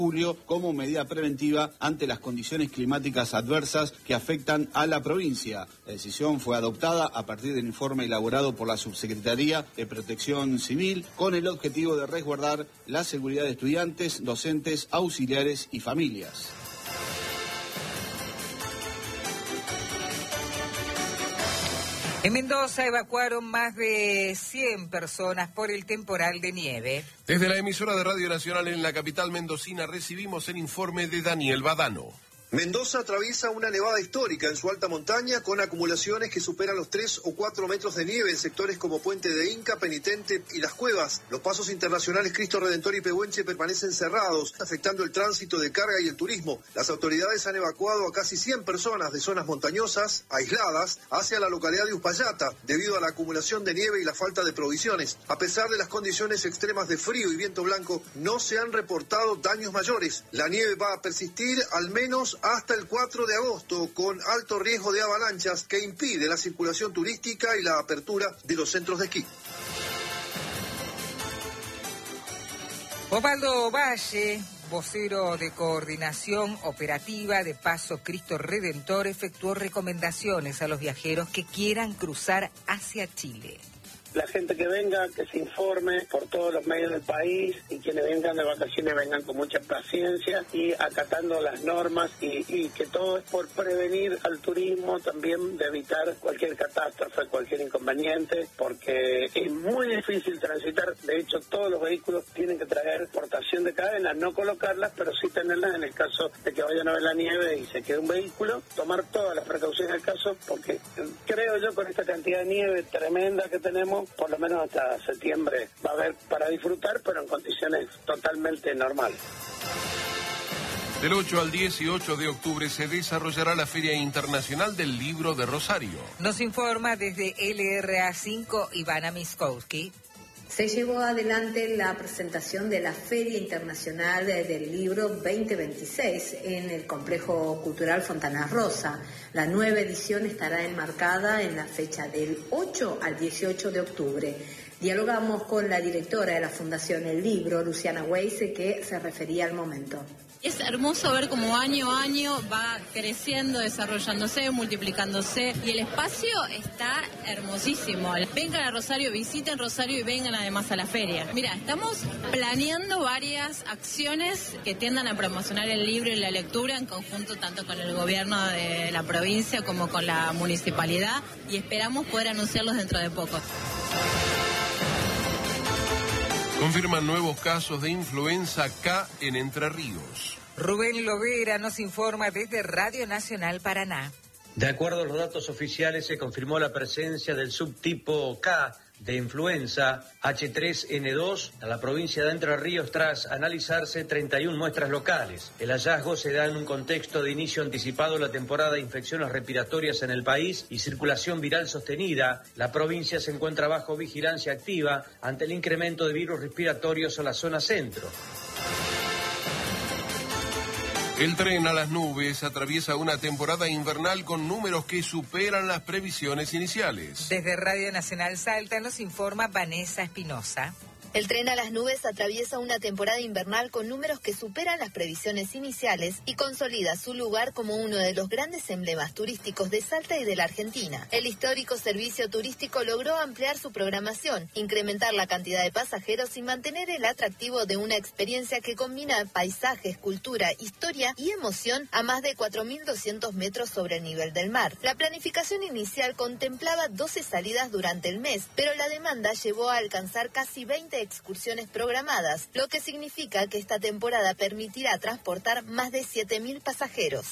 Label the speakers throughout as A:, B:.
A: julio como medida preventiva ante las condiciones climáticas adversas que afectan a la provincia. La decisión fue adoptada a partir del informe elaborado por la Subsecretaría de Protección Civil con el objetivo de resguardar la seguridad de estudiantes, docentes, auxiliares y familias.
B: En Mendoza evacuaron más de 100 personas por el temporal de nieve.
C: Desde la emisora de Radio Nacional en la capital mendocina recibimos el informe de Daniel Badano.
D: Mendoza atraviesa una nevada histórica en su alta montaña con acumulaciones que superan los 3 o 4 metros de nieve en sectores como Puente de Inca, Penitente y Las Cuevas. Los pasos internacionales Cristo Redentor y Pehuenche permanecen cerrados, afectando el tránsito de carga y el turismo. Las autoridades han evacuado a casi 100 personas de zonas montañosas, aisladas, hacia la localidad de Uspallata, debido a la acumulación de nieve y la falta de provisiones. A pesar de las condiciones extremas de frío y viento blanco, no se han reportado daños mayores. La nieve va a persistir al menos hasta el 4 de agosto, con alto riesgo de avalanchas que impide la circulación turística y la apertura de los centros de esquí.
B: Osvaldo Valle, vocero de coordinación operativa de Paso Cristo Redentor, efectuó recomendaciones a los viajeros que quieran cruzar hacia Chile.
E: La gente que venga, que se informe por todos los medios del país, y quienes vengan de vacaciones vengan con mucha paciencia y acatando las normas, y que todo es por prevenir al turismo, también de evitar cualquier catástrofe, cualquier inconveniente, porque es muy difícil transitar. De hecho, todos los vehículos tienen que traer portación de cadenas, no colocarlas, pero sí tenerlas en el caso de que vayan a ver la nieve y se quede un vehículo, tomar todas las precauciones del caso, porque creo yo con esta cantidad de nieve tremenda que tenemos, por lo menos hasta septiembre va a haber para disfrutar, pero en condiciones totalmente normales.
C: Del 8 al 18 de octubre se desarrollará la Feria Internacional del Libro de Rosario.
B: Nos informa desde LRA5 Ivana Miskowski.
F: Se llevó adelante la presentación de la Feria Internacional del Libro 2026 en el Complejo Cultural Fontana Rosa. La nueva edición estará enmarcada en la fecha del 8 al 18 de octubre. Dialogamos con la directora de la Fundación El Libro, Luciana Weise, que se refería al momento.
G: Es hermoso ver cómo año a año va creciendo, desarrollándose, multiplicándose, y el espacio está hermosísimo. Vengan a Rosario, visiten Rosario y vengan además a la feria. Mira, estamos planeando varias acciones que tiendan a promocionar el libro y la lectura en conjunto tanto con el gobierno de la provincia como con la municipalidad, y esperamos poder anunciarlos dentro de poco.
C: Confirman nuevos casos de influenza K en Entre Ríos.
B: Rubén Lovera nos informa desde Radio Nacional Paraná.
H: De acuerdo a los datos oficiales, se confirmó la presencia del subtipo K de influenza H3N2 en la provincia de Entre Ríos tras analizarse 31 muestras locales. El hallazgo se da en un contexto de inicio anticipado de la temporada de infecciones respiratorias en el país y circulación viral sostenida. La provincia se encuentra bajo vigilancia activa ante el incremento de virus respiratorios en la zona centro.
C: El tren a las nubes atraviesa una temporada invernal con números que superan las previsiones iniciales.
B: Desde Radio Nacional Salta nos informa Vanessa Espinosa.
I: El tren a las nubes atraviesa una temporada invernal con números que superan las previsiones iniciales y consolida su lugar como uno de los grandes emblemas turísticos de Salta y de la Argentina. El histórico servicio turístico logró ampliar su programación, incrementar la cantidad de pasajeros y mantener el atractivo de una experiencia que combina paisajes, cultura, historia y emoción a más de 4.200 metros sobre el nivel del mar. La planificación inicial contemplaba 12 salidas durante el mes, pero la demanda llevó a alcanzar casi 20 excursiones programadas, lo que significa que esta temporada permitirá transportar más de 7.000 pasajeros.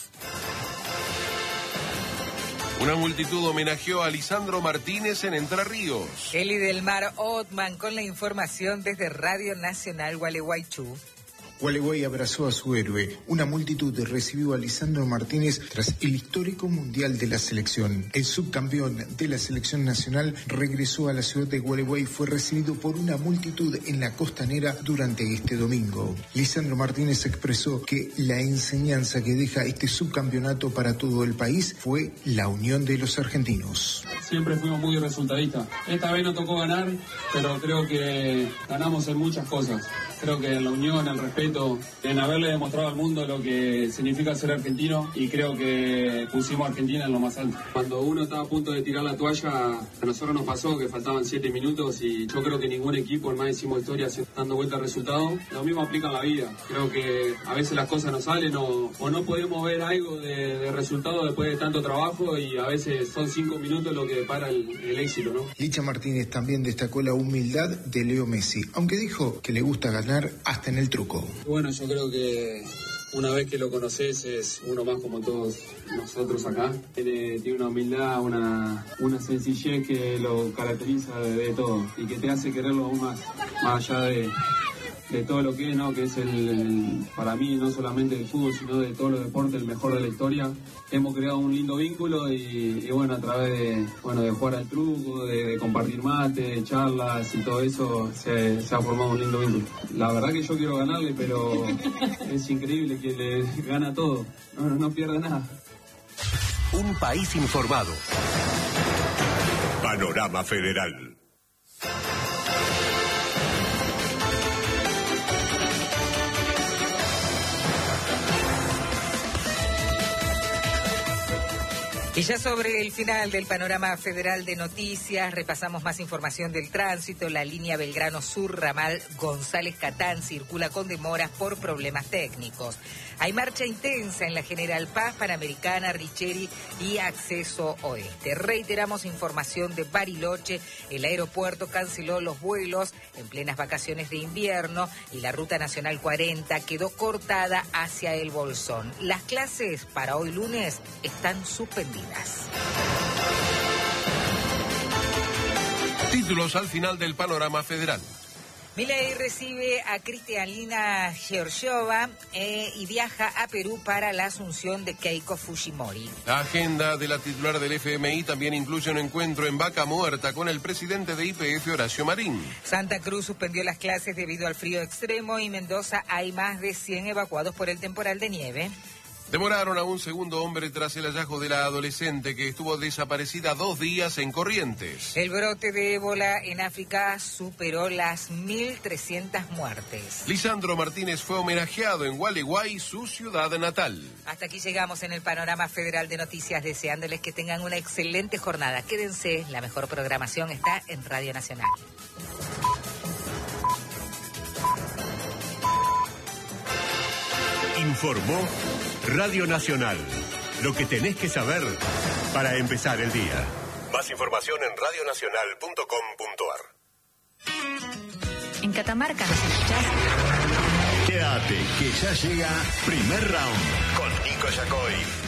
C: Una multitud homenajeó a Lisandro Martínez en Entre Ríos.
B: Eli del Mar Otman con la información desde Radio Nacional Gualeguaychú.
J: Gualeguay abrazó a su héroe. Una multitud recibió a Lisandro Martínez tras el histórico mundial de la selección. El subcampeón de la selección nacional regresó a la ciudad de Gualeguay y fue recibido por una multitud en la costanera durante este domingo. Lisandro Martínez expresó que la enseñanza que deja este subcampeonato para todo el país fue la unión de los argentinos.
K: Siempre fuimos muy resultadistas. Esta vez no tocó ganar, pero creo que ganamos en muchas cosas. Creo que en la unión, el respeto, en haberle demostrado al mundo lo que significa ser argentino, y creo que pusimos a Argentina en lo más alto. Cuando uno estaba a punto de tirar la toalla, a nosotros nos pasó que faltaban 7 minutos y yo creo que ningún equipo en más decimos historia dando vuelta al resultado. Lo mismo aplica en la vida. Creo que a veces las cosas no salen o no podemos ver algo de resultado después de tanto trabajo, y a veces son 5 minutos lo que depara el éxito, ¿no?
J: Licha Martínez también destacó la humildad de Leo Messi, aunque dijo que le gusta ganar hasta en el truco.
K: Bueno, yo creo que una vez que lo conoces es uno más como todos nosotros acá. Tiene una humildad, una sencillez que lo caracteriza de todo y que te hace quererlo aún más allá de todo lo que es, ¿no? Que es para mí no solamente el fútbol, sino de todos los deportes, el mejor de la historia. Hemos creado un lindo vínculo y bueno, a través de jugar al truco, de compartir mate, charlas y todo eso, se ha formado un lindo vínculo. La verdad que yo quiero ganarle, pero es increíble que le gana todo, no pierde nada.
L: Un país informado. Panorama Federal.
B: Y ya sobre el final del panorama federal de noticias, repasamos más información del tránsito. La línea Belgrano Sur, ramal González Catán, circula con demoras por problemas técnicos. Hay marcha intensa en la General Paz, Panamericana, Richeri y Acceso Oeste. Reiteramos información de Bariloche. El aeropuerto canceló los vuelos en plenas vacaciones de invierno y la Ruta Nacional 40 quedó cortada hacia el Bolsón. Las clases para hoy lunes están suspendidas.
C: Títulos al final del panorama federal.
B: Milei recibe a Kristalina Georgieva y viaja a Perú para la asunción de Keiko Fujimori.
C: La agenda de la titular del FMI también incluye un encuentro en Vaca Muerta con el presidente de YPF, Horacio Marín.
B: Santa Cruz suspendió las clases debido al frío extremo y Mendoza hay más de 100 evacuados por el temporal de nieve.
C: Demoraron a un segundo hombre tras el hallazgo de la adolescente que estuvo desaparecida 2 días en Corrientes.
B: El brote de ébola en África superó las 1.300 muertes.
C: Lisandro Martínez fue homenajeado en Gualeguay, su ciudad natal.
B: Hasta aquí llegamos en el panorama federal de noticias, deseándoles que tengan una excelente jornada. Quédense, la mejor programación está en Radio Nacional.
L: Informó Radio Nacional. Lo que tenés que saber para empezar el día. Más información en radionacional.com.ar.
M: En Catamarca nos escuchás.
L: Quédate, que ya llega Primer Round con Nico Yacoy.